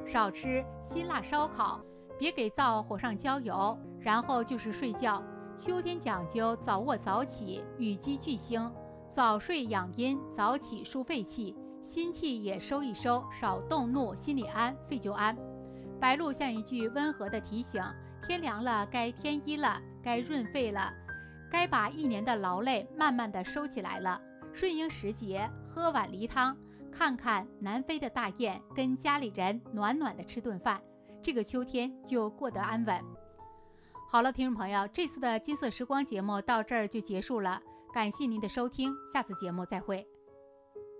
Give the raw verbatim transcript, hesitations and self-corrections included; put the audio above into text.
少吃辛辣烧烤，别给灶火上浇油，然后就是睡觉。秋天讲究早卧早起，与鸡俱兴，早睡养阴，早起舒肺气，心气也收一收，少动怒，心里安，肺就安。白露像一句温和的提醒，天凉了该添衣了，该润肺了，该把一年的劳累慢慢的收起来了。顺应时节，喝碗梨汤，看看南飞的大雁，跟家里人暖暖的吃顿饭，这个秋天就过得安稳。好了，听众朋友，这次的金色时光节目到这儿就结束了，感谢您的收听，下次节目再会。